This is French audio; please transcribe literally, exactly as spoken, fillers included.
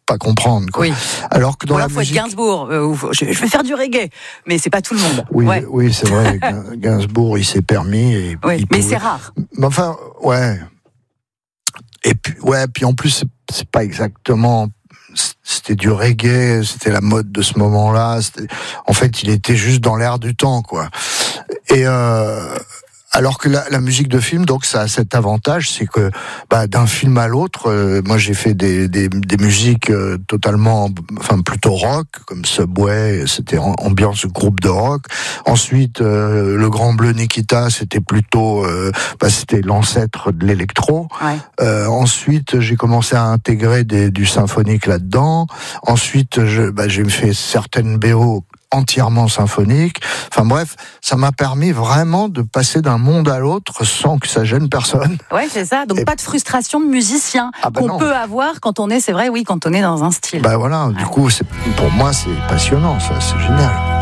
pas comprendre, quoi. Oui. Alors que dans Ou la alors faut musique, être Gainsbourg, euh, ou faut- je, je vais faire du reggae, mais c'est pas tout le monde. oui, Ouais. oui, c'est vrai. Gainsbourg, il s'est permis. Et, Oui, il mais pouvait... c'est rare. Mais enfin, ouais. Et puis, ouais, puis en plus, c'est, c'est pas exactement. C'était du reggae, c'était la mode de ce moment-là. C'était... En fait, il était juste dans l'air du temps, quoi. Et euh, alors que la, la musique de film, donc, ça a cet avantage, c'est que bah, d'un film à l'autre, euh, moi j'ai fait des, des, des musiques euh, totalement, enfin plutôt rock, comme Subway, c'était en, ambiance groupe de rock. Ensuite, euh, Le Grand Bleu Nikita, c'était plutôt, euh, bah, c'était l'ancêtre de l'électro. Ouais. Euh, ensuite, j'ai commencé à intégrer des, du symphonique là-dedans. Ensuite, je, bah, j'ai fait certaines B O entièrement symphoniques. Enfin bref, ça m'a permis vraiment de passer d'un monde à l'autre sans que ça gêne personne. Ouais, c'est ça. Donc Et... pas de frustration de musicien ah bah qu'on non. peut avoir quand on est, c'est vrai, oui, quand on est dans un style. Bah voilà, ouais. Du coup, c'est, pour moi, c'est passionnant, ça, c'est génial.